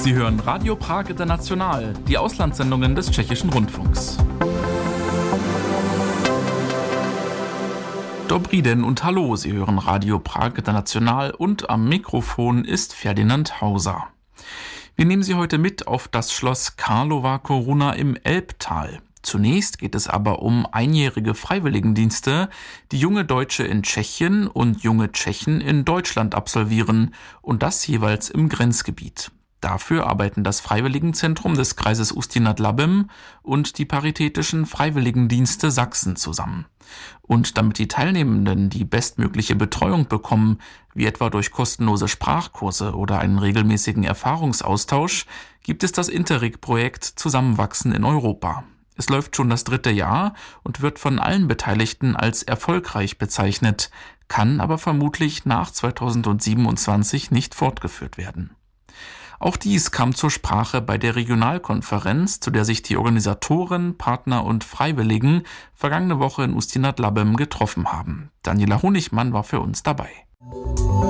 Sie hören Radio Prag International, die Auslandssendungen des Tschechischen Rundfunks. Dobrý den und hallo, Sie hören Radio Prag International und am Mikrofon ist Ferdinand Hauser. Wir nehmen Sie heute mit auf das Schloss Karlova Coruna im Elbtal. Zunächst geht es aber um einjährige Freiwilligendienste, die junge Deutsche in Tschechien und junge Tschechen in Deutschland absolvieren und das jeweils im Grenzgebiet. Dafür arbeiten das Freiwilligenzentrum des Kreises Ústí-nad-Labem und die Paritätischen Freiwilligendienste Sachsen zusammen. Und damit die Teilnehmenden die bestmögliche Betreuung bekommen, wie etwa durch kostenlose Sprachkurse oder einen regelmäßigen Erfahrungsaustausch, gibt es das Interreg-Projekt Zusammenwachsen in Europa. Es läuft schon das 3. Jahr und wird von allen Beteiligten als erfolgreich bezeichnet, kann aber vermutlich nach 2027 nicht fortgeführt werden. Auch dies kam zur Sprache bei der Regionalkonferenz, zu der sich die Organisatoren, Partner und Freiwilligen vergangene Woche in Ústí-nad-Labem getroffen haben. Daniela Honigmann war für uns dabei.